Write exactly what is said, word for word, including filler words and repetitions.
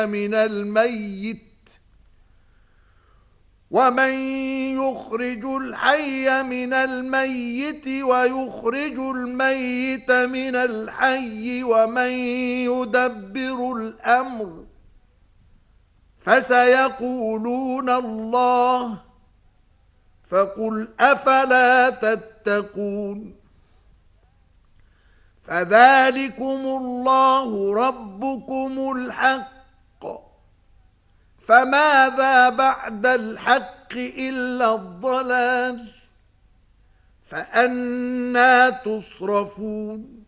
من الميت ومن يخرج الحي من الميت ويخرج الميت من الحي ومن يدبر الأمر فسيقولون الله فقل أفلا تتقون فذلكم الله ربكم الحق فماذا بعد الحق إلا الضلال فأنى تصرفون